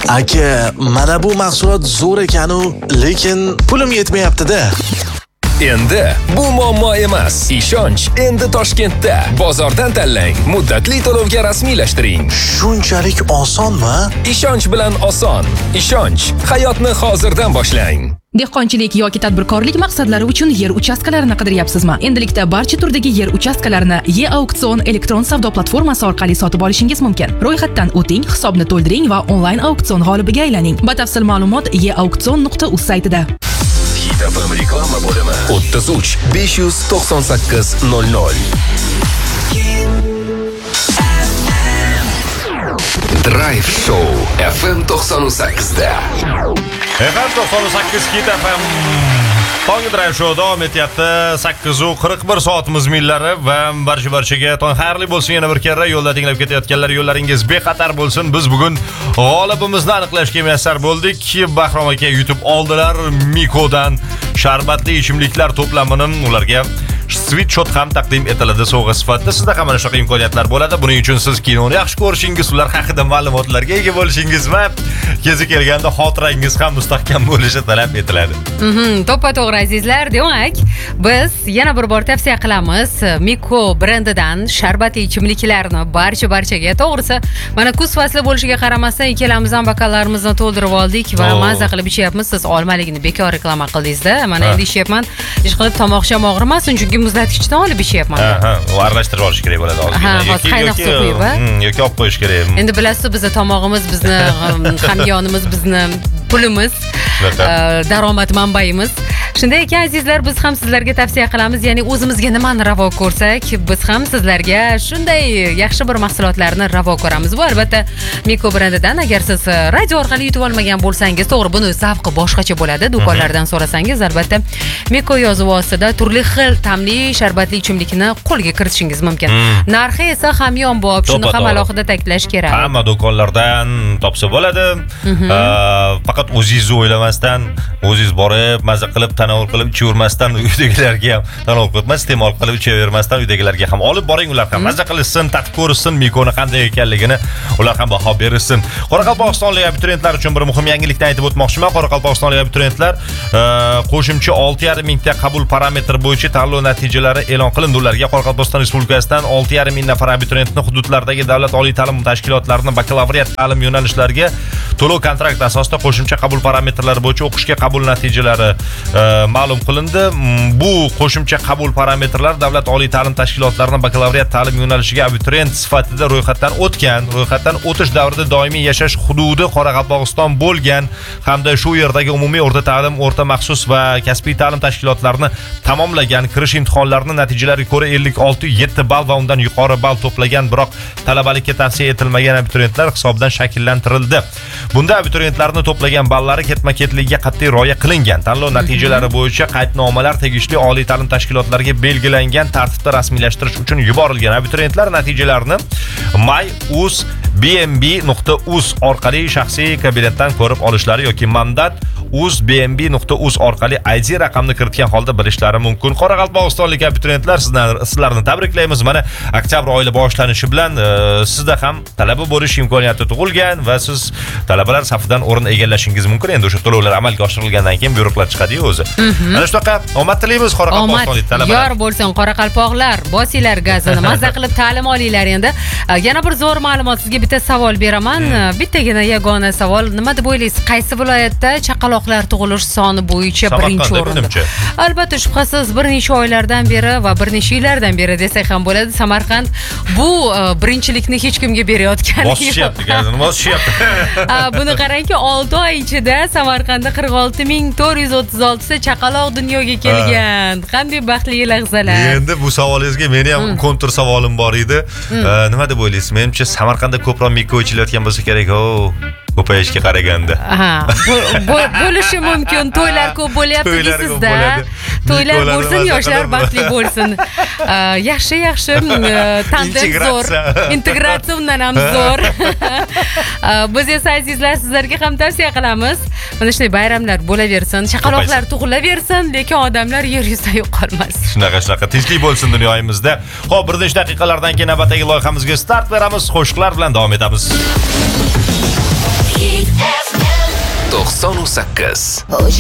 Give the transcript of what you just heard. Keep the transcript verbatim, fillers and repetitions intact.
Aka, mana bu mahsulot zo'r ekan-u, lekin pulim yetmayapti-da. Endi bu muammo emas. Ishonch endi Toshkentda. Bozordan tanlang, muddatli to'lovga rasmiylashtiring. Shunchalik osonmi? Ishonch bilan oson. Ishonch hayotni hozirdan boshlang. Dehqonchilik yoki tadbirkorlik maqsadlari uchun yer uchastkalarini qidiryapsizmi? Endilikda barcha turdagi yer uchastkalarini E-Auksion elektron savdo platformasi orqali sotib olishingiz mumkin. Ro'yxatdan o'ting, hisobni to'ldiring va onlayn auksion g'olibiga aylaning. Batafsil ma'lumot e auksion nuqta uz saytida. Hit F M reklama bo'limi o'ttiz uch besh yuz to'qson sakkiz nol nol. Drive Show F M to'qson sakkiz da. F M to'qson sakkiz Hit F M Tong Drive Show davom etyapti. sakkiz qirq bir soatimiz millari va barcha barchaga tong xayrli bo'lsin. Yana bir karra yo'lda tinglab ketayotganlar, yo'llaringiz bexatar bo'lsin. Biz bugun g'olibimizni aniqlashga muvaffaq bo'ldik. Bahrom aka yutib oldilar Mikodan sharbatli ichimliklar to'plamini. Ularga Sweet Shot ham taqdim etiladi sovg'a sifatida. Sizda ham mana shunaqa imkoniyatlar bo'ladi. Buning uchun siz kinoni yaxshi ko'rishingiz, ular haqida ma'lumotlarga ega bo'lishingiz va kezi kelganda xotirangiz ham mustahkam bo'lishi talab etiladi. Mhm, to'ppa-to'g'ri azizlar. Demak, biz yana bir bor tavsiya qilamiz. Miko brendidan sharbatli ichimliklarni barcha barchaga. To'g'risi, mana kuz fasli bo'lishiga qaramasdan ikkalamiz ham bokallarimizni to'ldirib oldik va maza qilib ichyapmiz. Siz olmaligini bekor reklama qildingiz-da. Mana endi ichyapman. Ish qilib tomoqcham og'rimasin, chunki muzlatgichdan olib ichyapman. Ha, u aralashtirib olish kerak bo'ladi ozgina. Yoki qaynoq suv quyib, yoki olib qo'yish kerak. Endi bilasiz, bizning tomog'imiz, bizni hamyonimiz, bizni pulimiz, daromad manbayimiz. Shunday ekan azizlar, biz ham sizlarga tavsiya qilamiz, ya'ni o'zimizga nimani ravo ko'rsak, biz ham sizlarga shunday yaxshi bir mahsulotlarni ravo ko'ramiz. Bu albatta Miko brendidan. Agar siz radio orqali yutib olmagan bo'lsangiz, to'g'ri, buni zavqi boshqacha bo'ladi. Do'konlardan so'rasangiz, albatta Miko yozuvi ostida turli xil ta'mli sharbatli ichimlikni qo'lga kiritishingiz mumkin. Narxi esa hamyonbop, shuni ham alohida ta'kidlash kerak. Hamma do'konlardan topsa bo'ladi. Faqat o'zingizni o'ylamasdan, o'zingiz borib, maza qilib, tanovul qilib ichavermasdan, uydagilarga ham tanovul qilib, iste'mol qilib ichavermasdan, uydagilarga ham olib boring, ular ham maza qilishsin, tatib ko'rishsin, Mikoni qanday ekanligini, ular ham baho berishsin. Qoraqalpog'istonlik abituriyentlar uchun bir muhim yangilikni aytib o'tmoqchiman. Qoraqalpog'istonlik abituriyentlar qo'shimcha olti yarim mingta qabul parametri bo'yicha tanlov natijalari e'lon qilindi. Ularga Qoraqalpog'iston Respublikasidan olti yarim ming nafar abituriyentni hududlardagi davlat oliy ta'lim tashkilotlarining bakalavriat ta'lim yo'nalishlariga to'lov kontrakt asosida qo'shimcha qabul parametrlari bo'yicha o'qishga qabul natijalari ma'lum qilindi. Bu qo'shimcha qabul parametrlari davlat oliy ta'lim tashkilotlarining bakalavriat ta'lim yo'nalishiga abituriyent sifatida ro'yxatdan o'tgan, ro'yxatdan o'tish davrida doimiy yashash hududi Qoraqalpog'iston bo'lgan hamda shu yerdagi umumiy o'rta ta'lim, o'rta maxsus va kasbiy ta'lim tashkilotlarini tamomlagan, kirish imtihonlarining natijalariga ko'ra ellik olti yetti ball va undan yuqori ball to'plagan, biroq talabalikka tavsiya etilmagan abituriyentlar hisobidan shakllantirildi. Bunda abituriyentlarning to'plagan ballari ketma-ketligiga qat'iy rioya qilingan. Tanlov natijalari bo'yicha qaydnomalar tegishli oliy ta'lim tashkilotlariga belgilangan tartibda rasmiylashtirish uchun yuborilgan. Abituriyentlar natijalarini my uz b m b nuqta uz orqali shaxsiy kabinetdan ko'rib olishlari yoki mandat uz b m b nuqta uz orqali I D raqamni kiritgan holda bilishlari mumkin. Qoraqalpog'istonlik abituriyentlar, sizlarni tabriklaymiz. Mana oktyabr oyi boshlanishi bilan sizda ham talaba bo'lish imkoniyati tug'ilgan va siz talabalar safidan o'rin egallashingiz mumkin. Endi o'sha to'lovlar amalga oshirilgandan keyin buyruqlar chiqadi-yu o'zi. Mana shunaqa omad tilaymiz Qoraqalpog'istonlik talabalar. Yor bo'lsin qoraqalpoqlar, bosinglar gazini, mazza qilib ta'lim olinglar. Endi yana bir zo'r ma'lumot, sizga bitta savol beraman. Bittagina yagona savol. Nima deb o'ylaysiz? Qaysi viloyatda chaqaloqlar tug'ilish soni bo'yicha birinchi o'rinda? Albatta, shubhasiz bir necha oylardan beri va bir necha yillardan beri desak ham bo'ladi, Samarqand bu birinchilikni hech kimga berayotgani yo'q. Bosishyapti, gazini bosishyapti. Buni qarangki, olti oy ichida Samarqandda qirq olti ming to'rt yuz o'ttiz olti ta chaqaloq dunyoga kelgan. Qanday baxtli lahzalar. Endi bu savolingizga meni ham kontur savolim bor edi. Nima deb o'ylaysiz? Menimcha Samarqandda ko'proq Miko ichilayotgan bo'lsa kerak. O, ko'payishga qaraganda. Ha, bo'lishi mumkin. To'ylar ko'p bo'lyapti deysizda. To'ylar bo'lsin, yoshlar baxtli bo'lsin. Yaxshi, yaxshi, tandem zo'r. Integratsiya undan ham zo'r. Biz esa azizlar sizlarga ham tavsiya qilamiz. Mana shunday bayramlar bo'laversin, chaqaloqlar tug'ilaversin, lekin odamlar yer yuzida yo'qolmasin. Shunaqa, shunaqa tinchlik bo'lsin dunyoyimizda. Xo'p, bir necha daqiqalardan keyin navbatdagi loyihamizga start beramiz. Qo'shiqlar bilan davom etamiz. sakson sakkiz.